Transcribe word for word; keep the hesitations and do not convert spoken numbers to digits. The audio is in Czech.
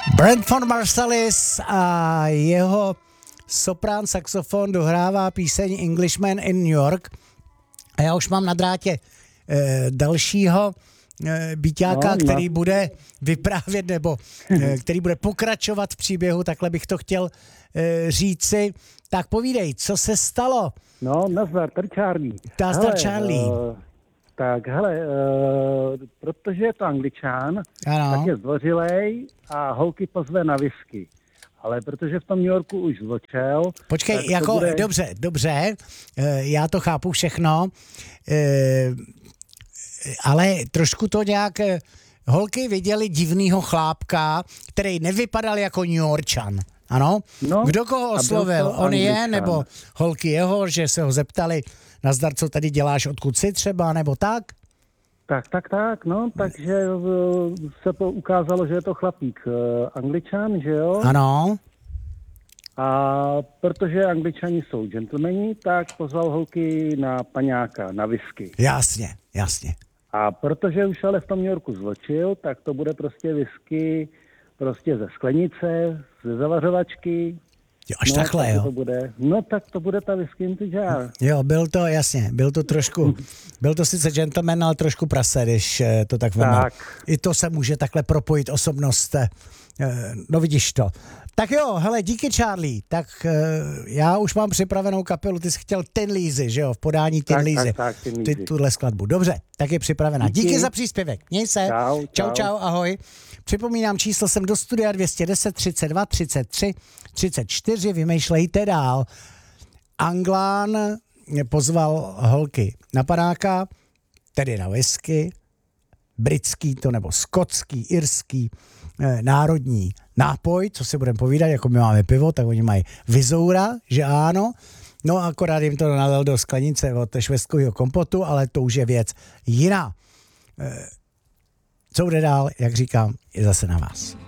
Brent von Marsalis a jeho soprán saxofon dohrává píseň Englishman in New York. A já už mám na drátě e, dalšího e, byťáka, no, no. který bude vyprávět, nebo e, který bude pokračovat v příběhu, takhle bych to chtěl e, říci. Tak povídej, co se stalo? No, nazdar, tady Charlie. Nazdar Charlie. Uh, tak, hele, uh, protože je to Angličan, ano. tak je zdvořilej a holky pozve na whisky. Ale protože v tom New Yorku už zločel... Počkej, jako, bude... dobře, dobře, já to chápu všechno, ale trošku to nějak... Holky viděli divnýho chlápka, který nevypadal jako New Yorkčan. Ano? No, kdo koho oslovil? On je, nebo holky jeho, že se ho zeptali, nazdar, co tady děláš, odkud jsi třeba, nebo tak? Tak, tak, tak, no, takže se to ukázalo, že je to chlapík uh, Angličan, že jo? Ano. A protože Angličani jsou gentlemani, tak pozval holky na paňáka, na whisky. Jasně, jasně. A protože už ale v tom New Yorku zločil, tak to bude prostě whisky prostě ze sklenice, ze zavařovačky. Jo, až no, takhle, tak jo? To bude, no tak to bude ta whisky in the jar. Jo, byl to, jasně, byl to trošku, byl to sice gentleman, ale trošku prase, když to tak veme. Tak. I to se může takhle propojit osobnost, no vidíš to. Tak jo, hele, díky Charlie, tak já už mám připravenou kapelu, ty jsi chtěl Tin Lizzy, že jo, v podání Tin Lizzy, ty tuhle skladbu. Dobře, tak je připravená. Díky, díky za příspěvek, měj se. Čau, čau, čau, čau, ahoj. Připomínám, číslo jsem do studia dvě stě deset, třicet dva, třicet tři, třicet čtyři, vymýšlejte dál. Anglán pozval holky na panáka, tedy na whisky, britský to nebo skotský, irský, eh, národní nápoj, co si budeme povídat, jako my máme pivo, tak oni mají vizoura, že ano. No akorát jim to nalil do sklenice od švestkového kompotu, ale to už je věc jiná. Eh, co bude dál, jak říkám, je zase na vás.